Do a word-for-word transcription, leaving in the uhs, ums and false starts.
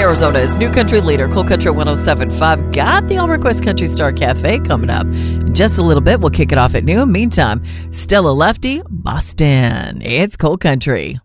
Arizona's new country leader, Cool Country one oh seven point five, got the All Request Country Star Cafe coming up. In just a little bit, we'll kick it off at noon. Meantime, Stella Lefty, Boston. It's Cool Country.